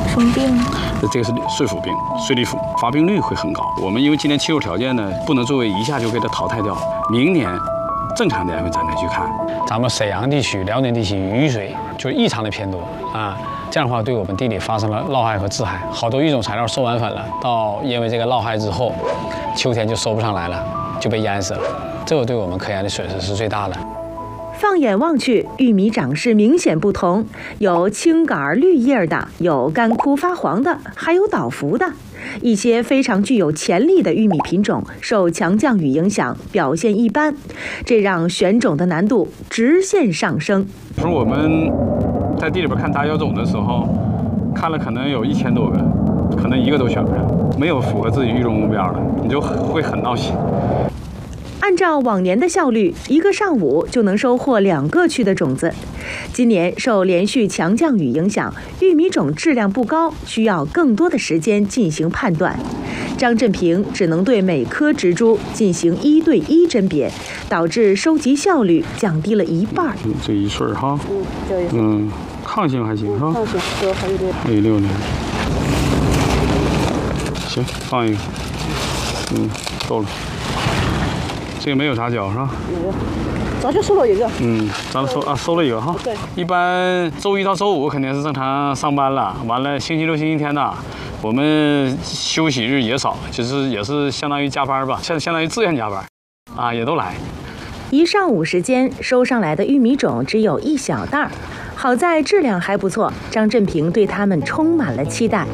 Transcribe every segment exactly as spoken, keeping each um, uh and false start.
什么病？ 这个是睡腐病，睡里腐，发病率会很高。我们因为今年气候条件呢，不能作为一下就给它淘汰掉，明年正常年份咱再去看。 咱们沈阳地区、辽宁地区雨水就异常的偏多啊，这样的话对我们地里发生了涝害和治害，好多育种材料授完粉了，到因为这个涝害之后，秋天就收不上来了，就被淹死了，这个对我们科研的损失是最大的。 放眼望去，玉米长势明显不同，有青杆绿叶的，有干枯发黄的，还有倒伏的。一些非常具有潜力的玉米品种受强降雨影响，表现一般，这让选种的难度直线上升。 说我们在地里边看杂交种的时候，看了可能有一千多个，可能一个都选不上，没有符合自己育种目标的，你就会很闹心。 按照往年的效率，一个上午就能收获两个区的种子。今年受连续强降雨影响，玉米种质量不高，需要更多的时间进行判断。张振平只能对每颗植株进行一对一甄别，导致收集效率降低了一半。 嗯，这一穗哈， 嗯，这一穗， 嗯，抗性还行是吧？ 抗性，对，还有点， 还有六年。行，放一个，嗯，够了。这个没有杂交是吧？ 没有，咱就收了一个。 嗯，咱收啊收了一个哈。 对。 一般周一到周五肯定是正常上班了，完了星期六、星期天呢，我们休息日也少，就是也是相当于加班吧，相相当于自愿加班，啊，也都来。 一上午时间收上来的玉米种只有一小袋儿，好在质量还不错，张振平对它们充满了期待。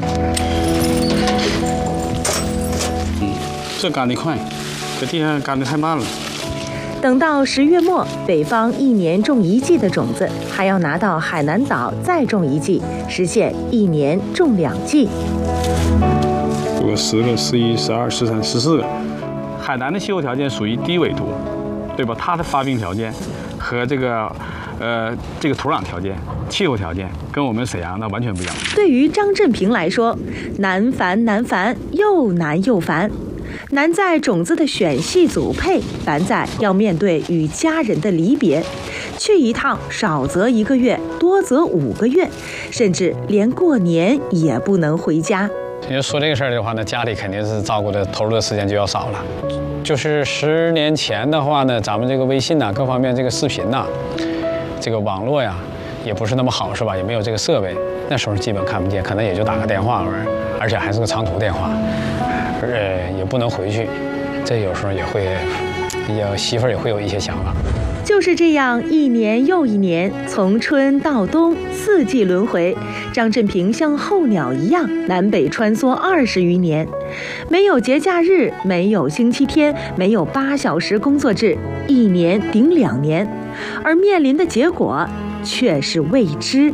嗯，这干得快。这地上干得太慢了。 等到十月末，北方一年种一季的种子，还要拿到海南岛再种一季，实现一年种两季。 如果十个、十一、十二、十三、十四个，海南的气候条件属于低纬度，对吧？它的发病条件和这个，呃，这个土壤条件、气候条件跟我们沈阳的完全不一样。 对于张振平来说，难烦难烦，又难又烦。难在种子的选系组配，烦在要面对与家人的离别，去一趟少则一个月，多则五个月，甚至连过年也不能回家。 要说这个事儿的话呢，家里肯定是照顾的投入的时间就要少了。就是十年前的话呢，咱们这个微信呐、各方面这个视频呐、这个网络呀，也不是那么好，是吧？也没有这个设备，那时候基本看不见，可能也就打个电话而而且还是个长途电话。呃，也不能回去，这有时候也会，也媳妇儿也会有一些想法。 就是这样，一年又一年，从春到冬，四季轮回，张振平像候鸟一样南北穿梭二十余年，没有节假日，没有星期天，没有八小时工作制，一年顶两年，而面临的结果却是未知。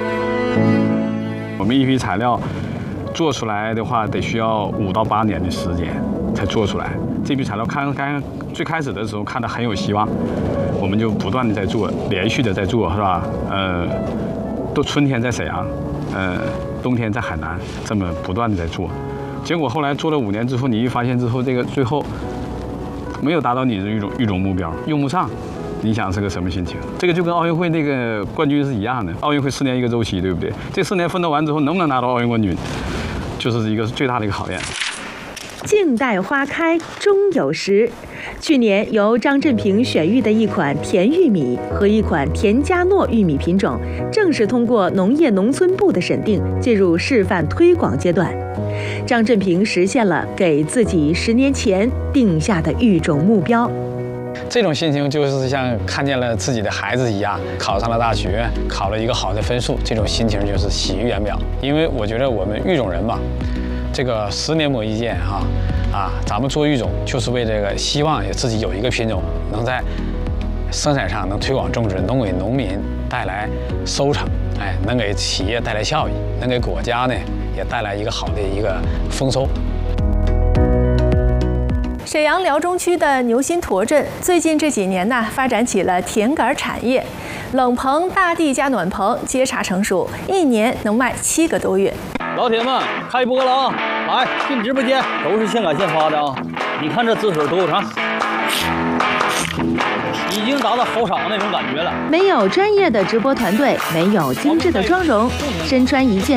我们一批材料做出来的话，得需要五到八年的时间才做出来。这批材料看刚最开始的时候看到很有希望，我们就不断的在做，连续的在做，是吧？呃，都春天在沈阳，呃，冬天在海南，这么不断的在做。结果后来做了五年之后，你一发现之后，这个最后没有达到你的育种育种目标，用不上。你想是个什么心情？这个就跟奥运会那个冠军是一样的，奥运会四年一个周期，对不对？这四年奋斗完之后，能不能拿到奥运冠军，就是一个最大的一个考验。 静待花开，终有时。去年由张振平选育的一款甜玉米和一款田家诺玉米品种，正式通过农业农村部的审定，进入示范推广阶段。张振平实现了给自己十年前定下的育种目标。 这种心情就是像看见了自己的孩子一样，考上了大学，考了一个好的分数，这种心情就是喜于言表。因为我觉得我们育种人嘛，这个十年磨一剑哈，啊，咱们做育种就是为这个希望也自己有一个品种能在生产上能推广种植，能给农民带来收成，哎，能给企业带来效益，能给国家呢也带来一个好的一个丰收。 沈阳辽中区的牛心坨镇最近这几年呢，发展起了甜杆产业，冷棚、大地加暖棚接茬成熟，一年能卖七个多月。 老铁们，开播了啊！来进直播间，都是现赶现发的啊！你看这滋水多长，已经达到好赏那种感觉了。 没有专业的直播团队，没有精致的妆容，身穿一件